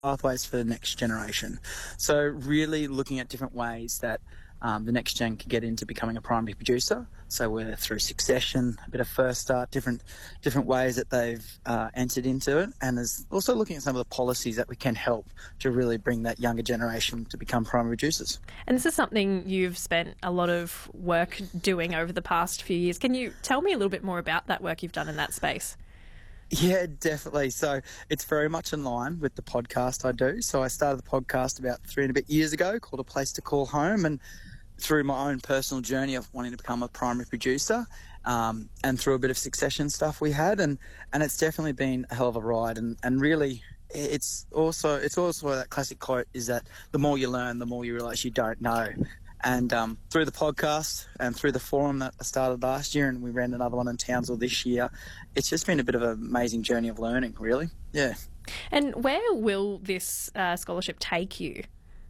pathways for the next generation. So really looking at different ways that the next gen can get into becoming a primary producer. So whether through succession, a bit of first start, different ways that they've entered into it, and there's also looking at some of the policies that we can help to really bring that younger generation to become primary producers. And this is something you've spent a lot of work doing over the past few years. Can you tell me a little bit more about that work you've done in that space? Yeah, definitely. So it's very much in line with the podcast I do. So I started the podcast about 3 and a bit years ago called A Place to Call Home, and through my own personal journey of wanting to become a primary producer, and through a bit of succession stuff we had, and it's definitely been a hell of a ride, and really it's also that classic quote is that the more you learn, the more you realise you don't know. And through the podcast and through the forum that I started last year, and we ran another one in Townsville this year, it's just been a bit of an amazing journey of learning, really. Yeah. And where will this scholarship take you?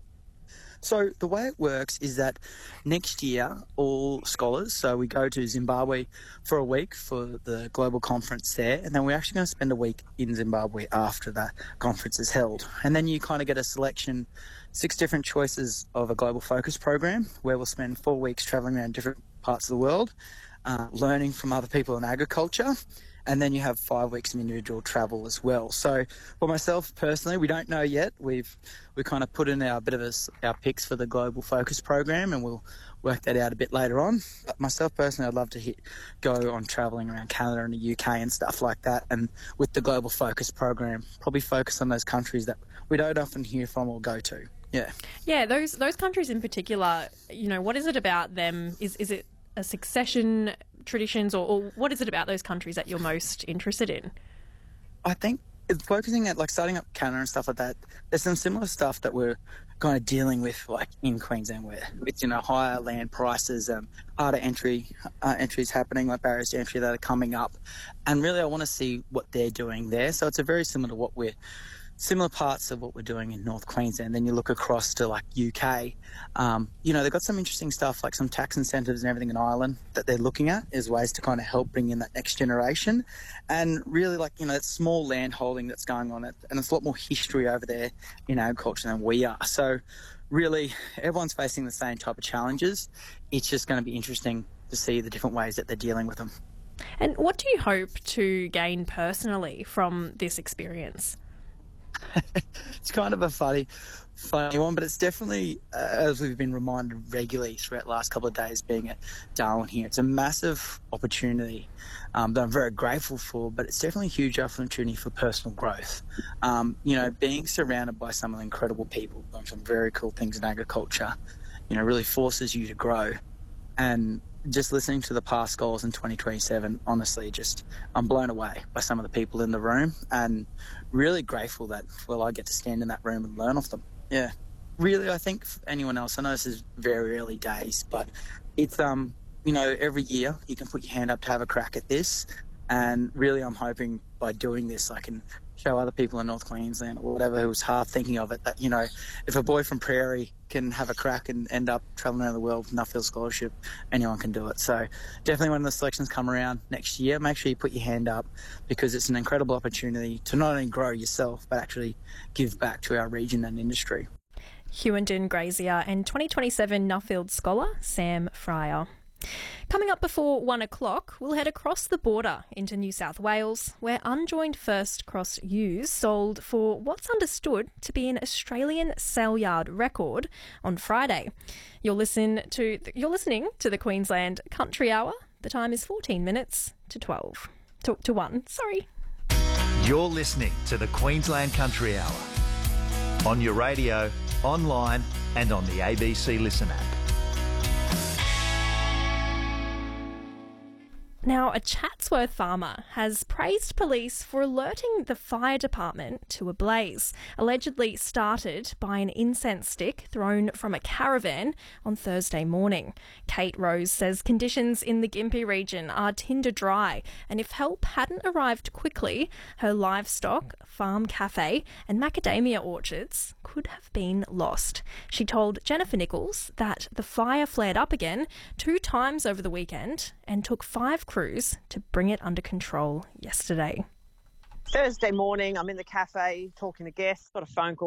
So the way it works is that next year, all scholars, so we go to Zimbabwe for a week for the global conference there, and then we're actually going to spend a week in Zimbabwe after that conference is held. And then you kind of get a selection, 6 different choices of a global focus program, where we'll spend 4 weeks travelling around different parts of the world, learning from other people in agriculture. And then you have 5 weeks of individual travel as well. So for myself personally, we don't know yet. We kind of put in our picks for the global focus program, and we'll work that out a bit later on. But myself personally, I'd love to go on travelling around Canada and the UK and stuff like that. And with the global focus program, probably focus on those countries that we don't often hear from or go to. Yeah. Yeah, those countries in particular, what is it about them? Is it a succession traditions, or what is it about those countries that you're most interested in? I think it's focusing at starting up Canada and stuff like that. There's some similar stuff that we're kind of dealing with in Queensland, where it's higher land prices, harder entries happening, like barriers to entry that are coming up, and really I want to see what they're doing there. So it's a very similar parts of what we're doing in North Queensland. Then you look across to UK, they've got some interesting stuff, like some tax incentives and everything in Ireland that they're looking at as ways to kind of help bring in that next generation. And really that small land holding that's going on, and it's a lot more history over there in agriculture than we are. So really everyone's facing the same type of challenges. It's just going to be interesting to see the different ways that they're dealing with them. And what do you hope to gain personally from this experience? It's kind of a funny one, but it's definitely, as we've been reminded regularly throughout the last couple of days being at Darwin here, it's a massive opportunity that I'm very grateful for, but it's definitely a huge opportunity for personal growth. Being surrounded by some of the incredible people doing some very cool things in agriculture, really forces you to grow. And just listening to the past goals in 2027, honestly, I'm blown away by some of the people in the room, and really grateful that, I get to stand in that room and learn off them. Yeah. Really, I think for anyone else, I know this is very early days, but it's, every year you can put your hand up to have a crack at this. And really, I'm hoping by doing this, I can show other people in North Queensland or whatever who's half thinking of it that, if a boy from Prairie can have a crack and end up travelling around the world with Nuffield Scholarship, anyone can do it. So definitely when the selections come around next year, make sure you put your hand up, because it's an incredible opportunity to not only grow yourself, but actually give back to our region and industry. Hughenden grazier and 2027 Nuffield Scholar Sam Fryer. Coming up before 1 o'clock, we'll head across the border into New South Wales, where unjoined first cross ewes sold for what's understood to be an Australian sale yard record on Friday. You're listening to the Queensland Country Hour. The time is 14 minutes to 12. To 1, sorry. You're listening to the Queensland Country Hour on your radio, online and on the ABC Listen app. Now, a Chatsworth farmer has praised police for alerting the fire department to a blaze, allegedly started by an incense stick thrown from a caravan on Thursday morning. Kate Rose says conditions in the Gympie region are tinder dry, and if help hadn't arrived quickly, her livestock, farm cafe and macadamia orchards could have been lost. She told Jennifer Nichols that the fire flared up again 2 times over the weekend and took 5 crews to bring it under control yesterday. Thursday morning, I'm in the cafe talking to guests, got a phone call